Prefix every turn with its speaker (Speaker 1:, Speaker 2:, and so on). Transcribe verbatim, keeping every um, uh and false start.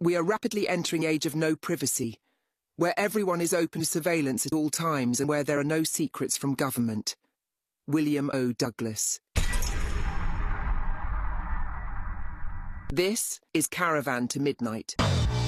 Speaker 1: We are rapidly entering age of no privacy, where everyone is open to surveillance at all times and where there are no secrets from government. William O. Douglas. This is Caravan to Midnight.